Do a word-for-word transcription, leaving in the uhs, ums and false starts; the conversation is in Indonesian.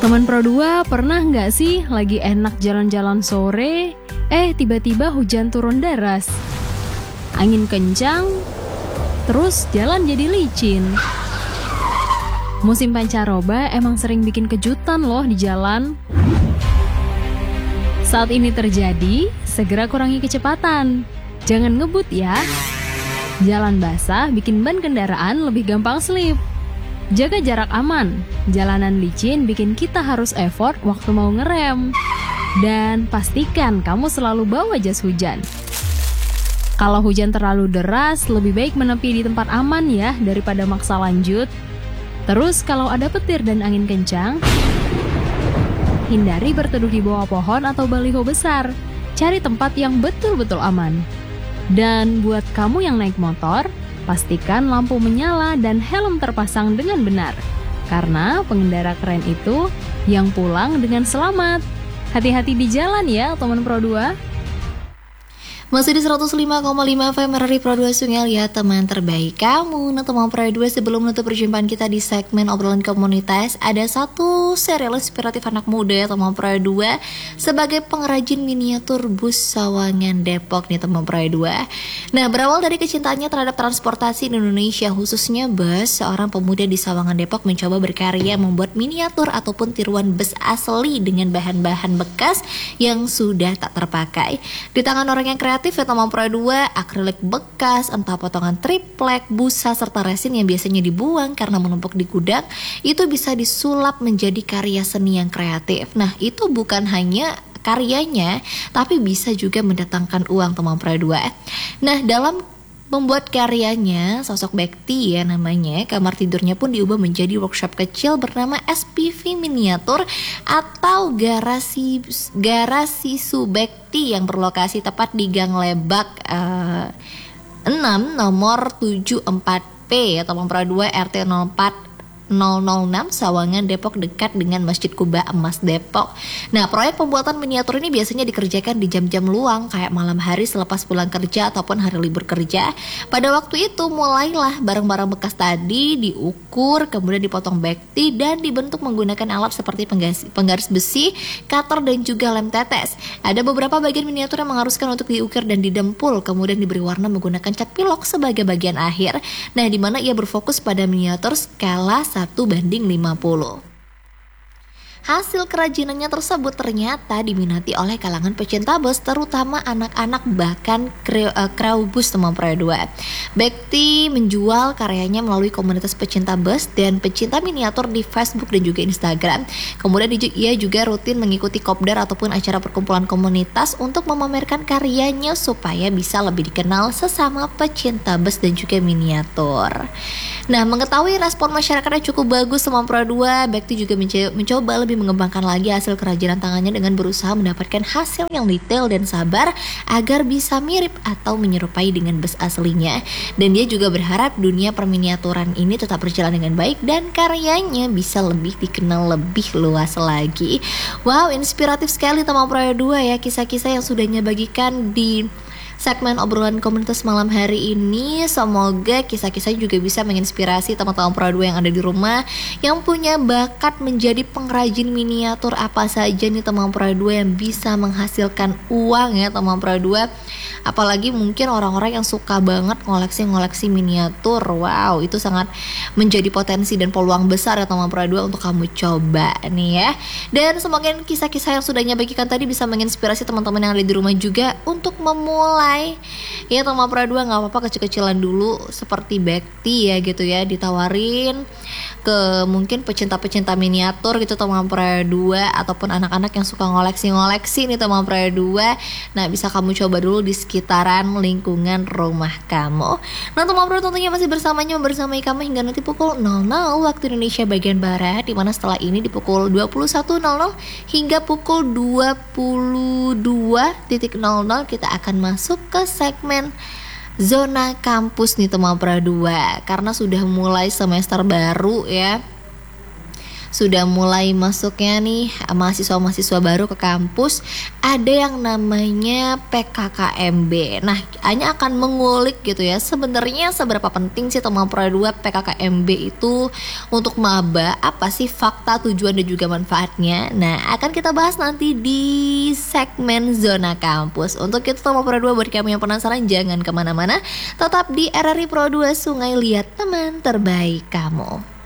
Teman Pro dua, pernah nggak sih lagi enak jalan-jalan sore, eh tiba-tiba hujan turun deras, angin kencang, terus jalan jadi licin. Musim pancaroba emang sering bikin kejutan loh di jalan. Saat ini terjadi, segera kurangi kecepatan. Jangan ngebut ya. Jalan basah bikin ban kendaraan lebih gampang slip. Jaga jarak aman. Jalanan licin bikin kita harus effort waktu mau ngerem. Dan pastikan kamu selalu bawa jas hujan. Kalau hujan terlalu deras, lebih baik menepi di tempat aman ya daripada maksa lanjut. Terus kalau ada petir dan angin kencang, hindari berteduh di bawah pohon atau baliho besar. Cari tempat yang betul-betul aman. Dan buat kamu yang naik motor, pastikan lampu menyala dan helm terpasang dengan benar. Karena pengendara keren itu yang pulang dengan selamat. Hati-hati di jalan ya teman Pro dua. Masih di seratus lima koma lima F M R R I Pro dua Sungai ya teman terbaik kamu. Nah teman Pro dua, sebelum menutup perjumpaan kita di segmen obrolan komunitas, ada satu serial inspiratif anak muda ya teman Pro dua, sebagai pengrajin miniatur bus Sawangan Depok nih teman Pro dua. Nah berawal dari kecintaannya terhadap transportasi di Indonesia khususnya bus, seorang pemuda di Sawangan Depok mencoba berkarya membuat miniatur ataupun tiruan bus asli dengan bahan-bahan bekas yang sudah tak terpakai. Di tangan orang yang kreatif ya teman Pro dua, akrilik bekas, entah potongan triplek, busa, serta resin yang biasanya dibuang karena menumpuk di gudang, itu bisa disulap menjadi karya seni yang kreatif. Nah itu bukan hanya karyanya, tapi bisa juga mendatangkan uang teman Pro dua. Nah dalam membuat karyanya, sosok Bekti ya namanya, kamar tidurnya pun diubah menjadi workshop kecil bernama S P V Miniatur atau Garasi Garasi Subekti yang berlokasi tepat di Gang Lebak uh, enam nomor tujuh puluh empat P ya teman Pro dua, R T nol empat nol nol enam Sawangan Depok, dekat dengan Masjid Kuba Emas Depok. Nah proyek pembuatan miniatur ini biasanya dikerjakan di jam-jam luang kayak malam hari selepas pulang kerja ataupun hari libur kerja. Pada waktu itu mulailah barang-barang bekas tadi diukur, kemudian dipotong Bekti dan dibentuk menggunakan alat seperti penggaris, penggaris besi, cutter dan juga lem tetes. Ada beberapa bagian miniatur yang mengharuskan untuk diukir dan didempul, kemudian diberi warna menggunakan cat pilok sebagai bagian akhir. Nah di mana ia berfokus pada miniatur skala satu banding lima puluh. Hasil kerajinannya tersebut ternyata diminati oleh kalangan pecinta bus, terutama anak-anak bahkan kru bus teman Pro dua. Bekti menjual karyanya melalui komunitas pecinta bus dan pecinta miniatur di Facebook dan juga Instagram. Kemudian ia juga rutin mengikuti kopdar ataupun acara perkumpulan komunitas untuk memamerkan karyanya supaya bisa lebih dikenal sesama pecinta bus dan juga miniatur. Nah, mengetahui respon masyarakatnya cukup bagus teman Pro dua, Bekti juga mencoba lebih mengembangkan lagi hasil kerajinan tangannya dengan berusaha mendapatkan hasil yang detail dan sabar agar bisa mirip atau menyerupai dengan bus aslinya. Dan dia juga berharap dunia perminiaturan ini tetap berjalan dengan baik dan karyanya bisa lebih dikenal lebih luas lagi. Wow, inspiratif sekali teman Pro dua ya kisah-kisah yang sudahnya bagikan di segmen obrolan komunitas malam hari ini. Semoga kisah-kisahnya juga bisa menginspirasi teman-teman Pro dua yang ada di rumah yang punya bakat menjadi pengrajin miniatur apa saja nih teman Pro dua yang bisa menghasilkan uang ya teman Pro dua. Apalagi mungkin orang-orang yang suka banget ngoleksi-ngoleksi miniatur. Wow, itu sangat menjadi potensi dan peluang besar ya teman Pro dua untuk kamu coba nih ya. Dan semoga kisah-kisah yang sudahnya bagikan tadi bisa menginspirasi teman-teman yang ada di rumah juga untuk memulai ya teman Pro dua. Gak apa-apa kecil-kecilan dulu seperti Bekti ya gitu ya, ditawarin ke mungkin pecinta-pecinta miniatur gitu teman Pro dua, ataupun anak-anak yang suka ngoleksi-ngoleksi nih teman Pro dua. Nah bisa kamu coba dulu di sekitaran lingkungan rumah kamu. Nah teman Pro tentunya masih bersamanya membersamai kamu hingga nanti pukul nol nol waktu Indonesia bagian Barat, dimana setelah ini di pukul dua puluh satu nol nol hingga pukul dua puluh dua nol nol kita akan masuk ke segmen Zona Kampus nih teman Pro dua. Karena sudah mulai semester baru ya, sudah mulai masuknya nih mahasiswa-mahasiswa baru ke kampus, ada yang namanya P K K M B. Nah, hanya akan mengulik gitu ya, sebenarnya seberapa penting sih teman Pro dua P K K M B itu untuk maba, apa sih fakta, tujuan dan juga manfaatnya. Nah, akan kita bahas nanti di segmen Zona Kampus. Untuk itu teman Pro dua, buat kamu yang penasaran jangan kemana-mana, tetap di R R I Pro dua Sungai Liat, teman terbaik kamu.